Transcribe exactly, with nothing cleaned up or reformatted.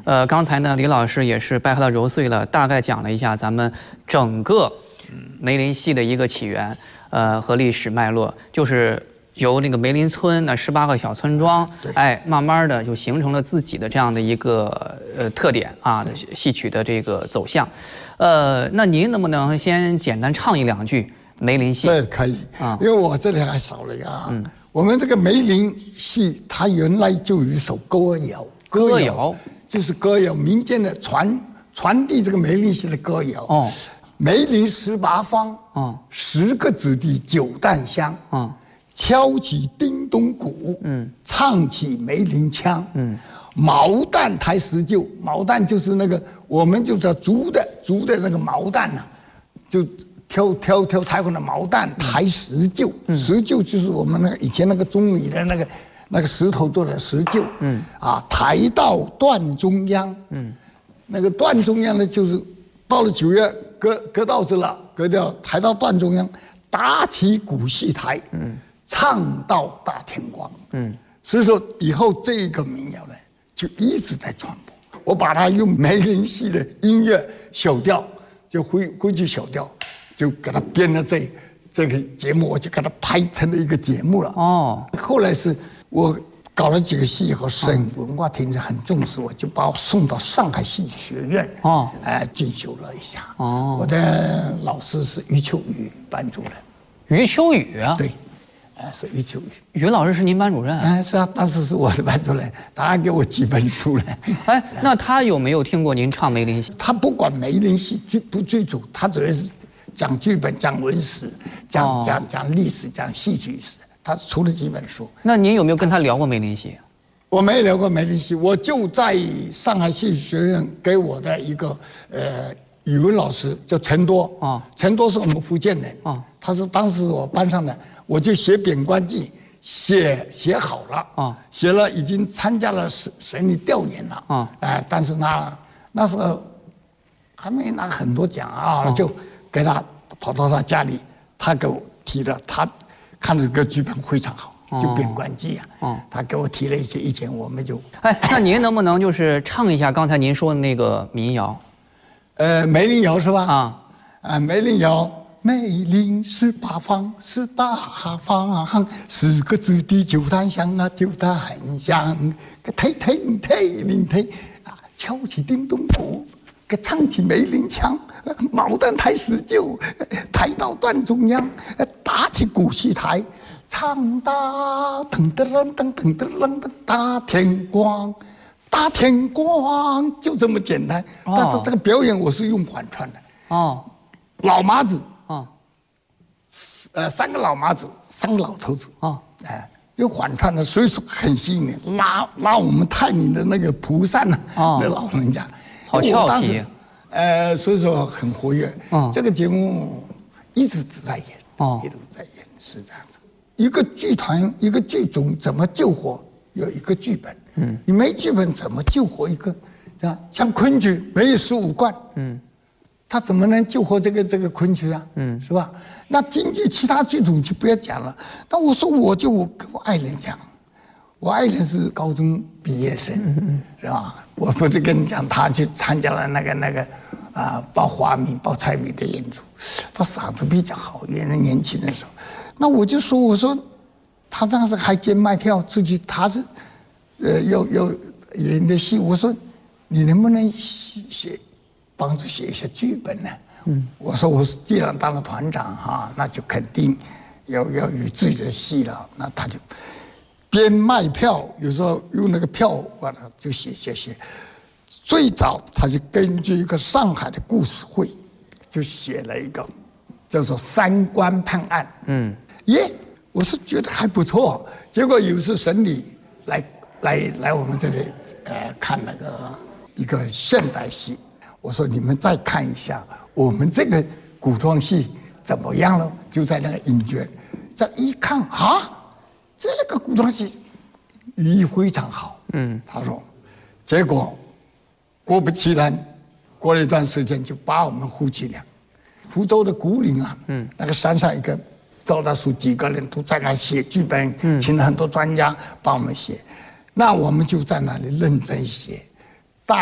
呃，刚才呢，李老师也是掰开了揉碎了，大概讲了一下咱们整个梅林戏的一个起源，呃和历史脉络，就是由那个梅林村那十八个小村庄，哎，慢慢的就形成了自己的这样的一个呃特点啊，戏曲的这个走向。呃，那您能不能先简单唱一两句梅林戏？ 这可以啊，因为我这里还少了一个啊。嗯，我们这个梅林戏，它原来就有一首歌谣， 歌谣就是歌谣，民间的传传递这个梅林戏的歌谣。哦，梅林十八方，哦，十个子弟九担香，嗯，敲起叮咚鼓，嗯，唱起梅林腔，嗯，毛旦抬石臼，毛旦就是那个我们就叫竹的竹的那个毛旦呐、啊，就挑挑挑裁缝的毛旦抬石臼，嗯、石臼就是我们那个以前那个钟米的那个那个石头做的石臼，嗯，啊，抬到段中央，嗯，那个段中央呢，就是到了九月割割稻子了，割掉抬到段中央，打起鼓戏台，嗯。唱到大天光，嗯，所以说以后这个民谣呢，就一直在传播。我把它用梅林戏的音乐小调，就回回去小调，就给它编了这这个节目，我就给它拍成了一个节目了。哦，后来是我搞了几个戏以后，省文化厅很重视我，就把我送到上海戏剧学院，哦，哎进修了一下。哦，我的老师是余秋雨班主任。 余秋雨啊？ 对。哎，是余秋雨， 余老师是您班主任？ 哎，是啊，当时是我的班主任，他还给我几本书呢。 哎，那他有没有听过您唱梅林戏？ 他不管梅林戏剧不剧组，他主要是讲剧本、讲文史、讲、哦、讲讲历史、讲戏剧史。他出了几本书。 那您有没有跟他聊过梅林戏？ 我没聊过梅林戏，我就在上海戏剧学院给我的一个呃语文老师叫陈多啊，哦、陈多是我们福建人啊，哦、他是当时我班上的。我就写《贬官记》，写写好了啊，写了已经参加了省省里调研了啊，哎，但是那那时候还没拿很多奖啊，就给他跑到他家里，他给我提的，他看这个剧本非常好，就《贬官记》啊，他给我提了一些意见，我们就哎，那您能不能就是唱一下刚才您说的那个民谣？ 呃，梅林谣是吧？啊，啊，梅林谣。梅林十八方，十八方，十个子弟九担香啊，九担香，个推推推林推啊，敲起叮咚鼓，个唱起梅林腔，毛旦抬石臼，抬到段中央，打起鼓戏台，唱大噔噔噔噔噔噔噔大天光，大天光就这么简单。哦、但是这个表演我是用反串的哦，老麻子。呃，三个老麻子，三个老头子啊，哎、呃，又反串的，所以说很吸引人，拉拉我们泰宁的那个蒲扇呢，哦、那老人家， 好俏皮， 呃，所以说很活跃。哦、这个节目一直只在演，哦，一直在演，是这样子。一个剧团，一个剧种怎么救活？有一个剧本，嗯，你没剧本怎么救活一个？这样像昆曲没有十五贯，嗯。他怎么能救活这个这个昆曲啊？嗯，是吧？那京剧其他剧种就不要讲了。那我说我就我跟我爱人讲，我爱人是高中毕业生，嗯、是吧？我不是跟你讲，他去参加了那个那个啊报华米报菜米的演出，他嗓子比较好，因为年轻的时候。那我就说，我说他当时还兼卖票，自己他是呃要要演的戏，我说你能不能写？帮助写一些剧本呢？嗯，我说我既然当了团长哈，那就肯定要要有自己的戏了。那他就边卖票，有时候用那个票完了就写写写。最早他就根据一个上海的故事会，就写了一个叫做《三官判案》。嗯，耶，我是觉得还不错。结果有一次省里来来来我们这里呃看那个一个现代戏。我说你们再看一下我们这个古装戏怎么样了？就在那个影卷，这一看啊，这个古装戏寓意非常好。嗯，他说，结果果不其然，过了一段时间就把我们夫妻俩，福州的古岭啊，嗯，那个山上一个赵大叔几个人都在那写剧本，嗯，请了很多专家帮我们写，那我们就在那里认真写。